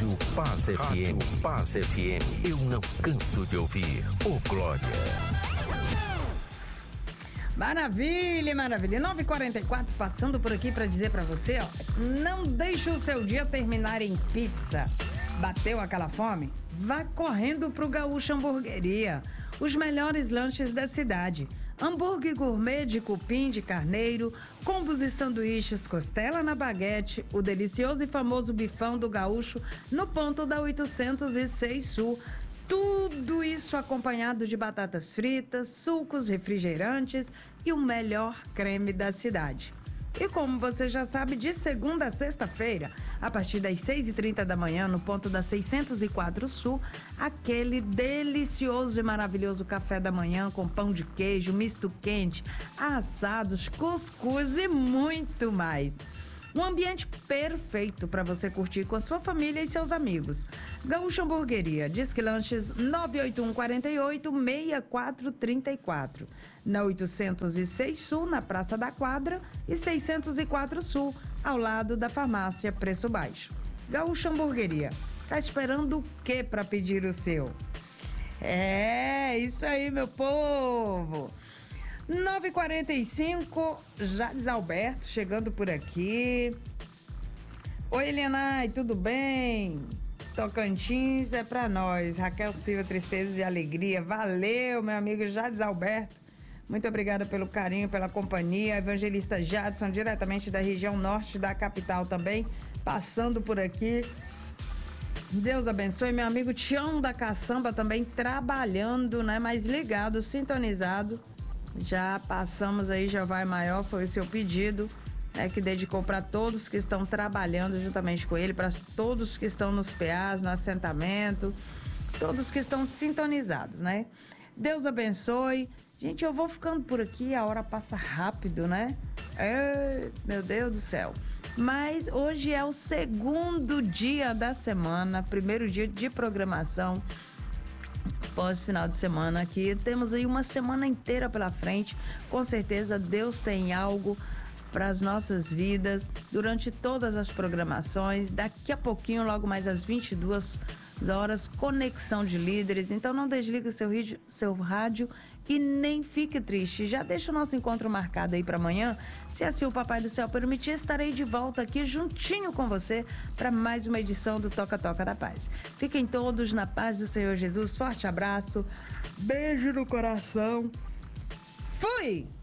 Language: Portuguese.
Rádio Paz FM. Paz FM. Eu não canso de ouvir. Ô Glória. Maravilha, maravilha. 9h44, passando por aqui para dizer para você, ó, não deixe o seu dia terminar em pizza. Bateu aquela fome? Vá correndo pro Gaúcho Hamburgueria. Os melhores lanches da cidade. Hambúrguer gourmet de cupim de carneiro, combos e sanduíches, costela na baguete, o delicioso e famoso bifão do Gaúcho no ponto da 806 Sul. Tudo isso acompanhado de batatas fritas, sucos, refrigerantes e o melhor creme da cidade. E como você já sabe, de segunda a sexta-feira, a partir das 6h30 da manhã, no ponto da 604 Sul, aquele delicioso e maravilhoso café da manhã com pão de queijo, misto quente, assados, cuscuz e muito mais. Um ambiente perfeito para você curtir com a sua família e seus amigos. Gaúcho Hamburgueria, Disque Lanches 981486434. Na 806 Sul, na Praça da Quadra, e 604 Sul, ao lado da farmácia Preço Baixo. Gaúcho Hamburgueria, tá esperando o quê para pedir o seu? É, isso aí, meu povo! 9h45, Jades Alberto chegando por aqui. Oi, Elianai, tudo bem? Tocantins é pra nós. Raquel Silva, tristeza e alegria. Valeu, meu amigo Jades Alberto. Muito obrigada pelo carinho, pela companhia. Evangelista Jadson, diretamente da região norte da capital também, passando por aqui. Deus abençoe. Meu amigo Tião da Caçamba também trabalhando, né? Mas ligado, sintonizado. Já passamos aí, já vai maior, foi o seu pedido, né, que dedicou para todos que estão trabalhando juntamente com ele, para todos que estão nos PAs, no assentamento, todos que estão sintonizados, né? Deus abençoe. Gente, eu vou ficando por aqui, a hora passa rápido, né? Meu Deus do céu. Mas hoje é o segundo dia da semana, primeiro dia de programação. Pós final de semana aqui, temos aí uma semana inteira pela frente. Com certeza Deus tem algo para as nossas vidas durante todas as programações. Daqui a pouquinho, logo mais às 22 horas, Conexão de Líderes. Então não desligue o seu rádio e nem fique triste. Já deixa o nosso encontro marcado aí para amanhã. Se assim o Papai do Céu permitir, estarei de volta aqui juntinho com você para mais uma edição do Toca Toca da Paz. Fiquem todos na paz do Senhor Jesus. Forte abraço, beijo no coração. Fui!